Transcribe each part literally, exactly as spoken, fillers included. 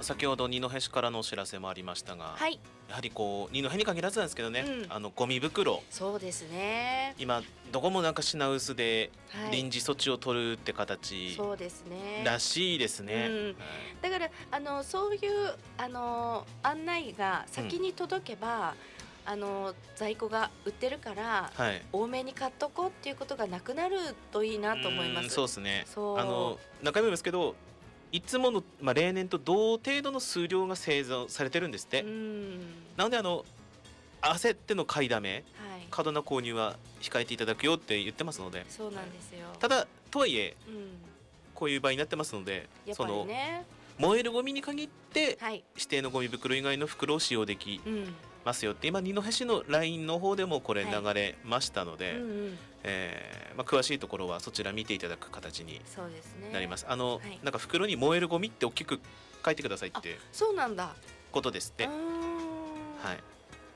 先ほど二戸市からのお知らせもありましたが、 はい、 やはりこう二戸に限らずなんですけどね、うん、あのゴミ袋、 そうですね、 今どこもなんか品薄で臨時措置を取るって形、 そうですね、 らしいですね、うんはい、 だからあのそういうあの案内が先に届けば、うん、あの在庫が売ってるから、はい、多めに買っとこうっていうことがなくなるといいなと思います。 そうですね、そうあの何回も言いますけど、いつもの、まあ、例年と同程度の数量が製造されてるんですって。うんなのであの焦っての買いだめ、はい、過度な購入は控えていただくよって言ってますので。 そうなんですよ、 はい、ただとはいえ、うん、こういう場合になってますので、やっぱりね、その燃えるゴミに限って、はい、指定のゴミ袋以外の袋を使用できますよって、うん、今二戸市の ライン の方でもこれ流れましたので、はいうんうんえーまあ、詳しいところはそちら見ていただく形になります。あの、はい、なんか袋に燃えるゴミって大きく書いてくださいってそうなんだことですって。はい、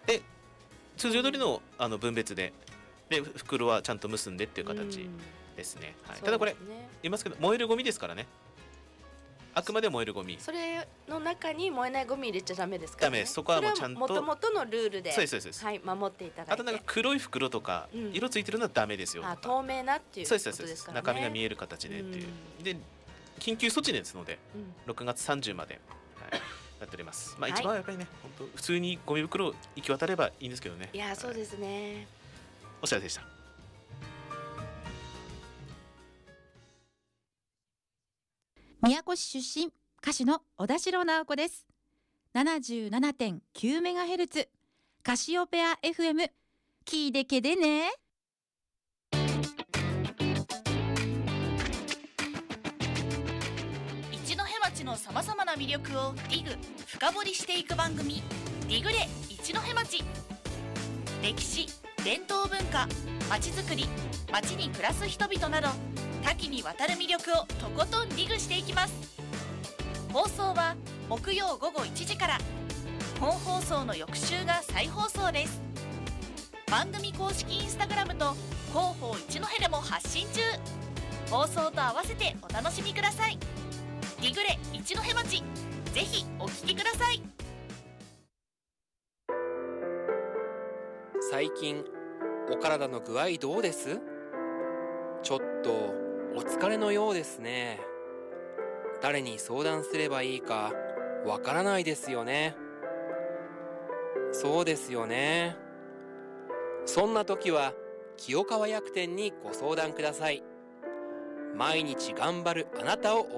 で通常通り の, あの分別でで袋はちゃんと結んでっていう形ですね。はい、ただこれ言いますけど燃えるゴミですからね。あくまで燃えるゴミ、 それの中に燃えないゴミ入れちゃダメですからね。 ダメです。そこはもうちゃんと元々のルールで、 そうですそうです、 はい、守っていただいて。 あとなんか黒い袋とか色ついてるのはダメですよ、うん、 あ透明なっていうことですからね。そうですそうです、 中身が見える形でっていう、うん、で緊急措置ですので、うん、ろくがつさんじゅうまで、はいなっております。まあ、一番はやっぱりね、はい、本当普通にゴミ袋行き渡ればいいんですけどね。 いやそうですね、はい、 お知らせでした。 宮古市出身、歌手の小田代直子です。 ななじゅうななてんきゅうメガヘルツ カシオペア エフエム 聞いてけでね。 一戸町のさまざまな魅力をディグ深掘りしていく番組、ディグレ一戸町。歴史、伝統文化、町づくり、町に暮らす人々など多岐にわたる魅力をとことんディグしていきます。放送は木曜午後いちじから、本放送の翌週が再放送です。番組公式インスタグラムと広報一戸でも発信中。放送と合わせてお楽しみください。ディグレ一戸町、ぜひお聞きください。 最近お体の具合どうです？ちょっとお疲れのようですね。誰に相談すればいいかわからないですよね。そうですよね。そんな時は清川薬店にご相談ください。毎日頑張るあなたを